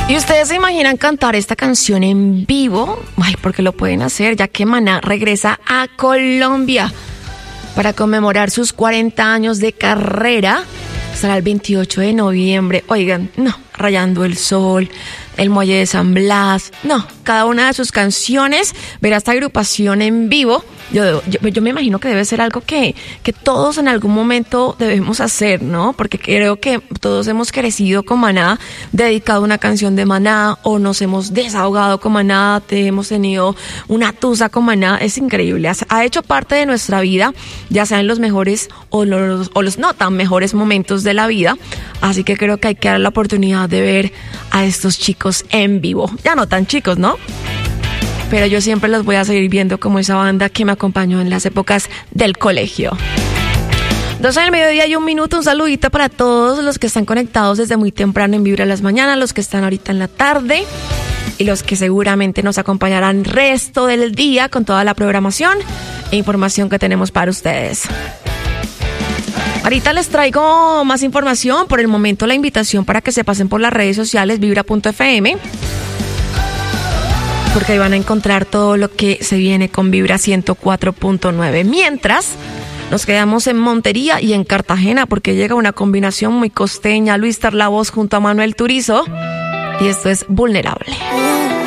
¿Y ustedes se imaginan cantar esta canción en vivo? Ay, porque lo pueden hacer, ya que Maná regresa a Colombia para conmemorar sus 40 años de carrera. Será el 28 de noviembre. Oigan, no, Rayando el Sol, El Muelle de San Blas. No, cada una de sus canciones verá esta agrupación en vivo. Yo me imagino que debe ser algo que todos en algún momento debemos hacer, ¿no? Porque creo que todos hemos crecido con Maná, dedicado una canción de Maná, o nos hemos desahogado con Maná, hemos tenido una tusa con Maná. Es increíble, ha hecho parte de nuestra vida, ya sean los mejores o los no tan mejores momentos de la vida. Así que creo que hay que dar la oportunidad de ver a estos chicos en vivo. Ya no tan chicos, ¿no? Pero yo siempre los voy a seguir viendo como esa banda que me acompañó en las épocas del colegio. 12 del mediodía y 1 minuto. Un saludito para todos los que están conectados desde muy temprano en Vibra las Mañanas, los que están ahorita en la tarde y los que seguramente nos acompañarán el resto del día con toda la programación e información que tenemos para ustedes. Ahorita les traigo más información. Por el momento, la invitación para que se pasen por las redes sociales vibra.fm, porque ahí van a encontrar todo lo que se viene con Vibra 104.9. Mientras, nos quedamos en Montería y en Cartagena, porque llega una combinación muy costeña. Luis Tarlavoz junto a Manuel Turizo. Y esto es Vulnerable.